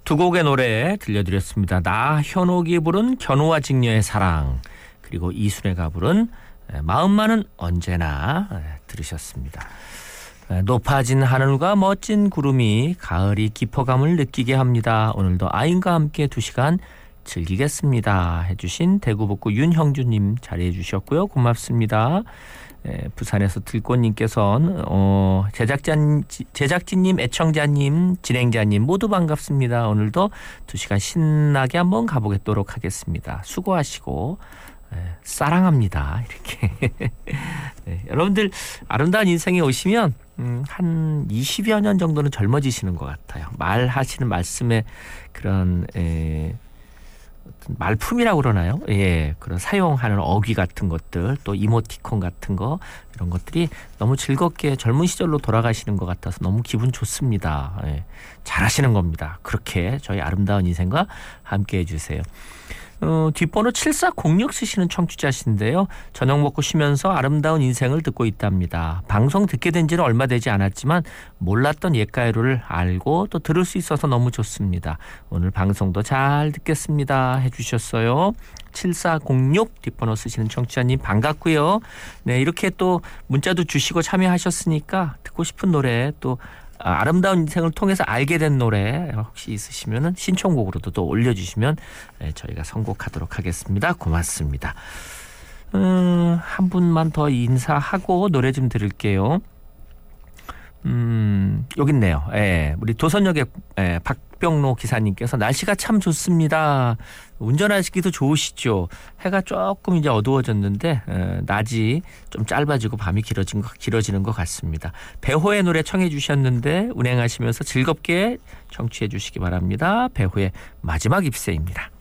두 곡의 노래 들려드렸습니다. 나현옥이 부른 견우와 직녀의 사랑, 그리고 이순애가 부른 마음만은 언제나 들으셨습니다. 높아진 하늘과 멋진 구름이 가을이 깊어감을 느끼게 합니다. 오늘도 아인과 함께 2시간 즐기겠습니다 해주신 대구북구 윤형주님 자리해 주셨고요. 고맙습니다. 부산에서 들꽃님께서는 제작진님, 애청자님, 진행자님 모두 반갑습니다. 오늘도 2시간 신나게 한번 가보겠도록 하겠습니다. 수고하시고 사랑합니다. 이렇게 여러분들 아름다운 인생에 오시면 한 20여 년 정도는 젊어지시는 것 같아요. 말하시는 말씀에 그런 말품이라고 그러나요? 예, 그런 사용하는 어귀 같은 것들, 또 이모티콘 같은 거, 이런 것들이 너무 즐겁게 젊은 시절로 돌아가시는 것 같아서 너무 기분 좋습니다. 예, 잘하시는 겁니다. 그렇게 저희 아름다운 인생과 함께 해주세요. 뒷번호 7406 쓰시는 청취자신데요. 저녁 먹고 쉬면서 아름다운 인생을 듣고 있답니다. 방송 듣게 된 지는 얼마 되지 않았지만 몰랐던 옛가요를 알고 또 들을 수 있어서 너무 좋습니다. 오늘 방송도 잘 듣겠습니다 해주셨어요. 7406 뒷번호 쓰시는 청취자님 반갑고요. 네, 이렇게 또 문자도 주시고 참여하셨으니까 듣고 싶은 노래, 또 아름다운 인생을 통해서 알게 된 노래 혹시 있으시면 신청곡으로도 또 올려주시면 저희가 선곡하도록 하겠습니다. 고맙습니다. 한 분만 더 인사하고 노래 좀 들을게요. 여기 있네요. 우리 도선역의 박병로 기사님께서 날씨가 참 좋습니다. 운전하시기도 좋으시죠. 해가 조금 이제 어두워졌는데 낮이 좀 짧아지고 밤이 길어지는 것 같습니다. 배호의 노래 청해 주셨는데 운행하시면서 즐겁게 청취해 주시기 바랍니다. 배호의 마지막 입새입니다.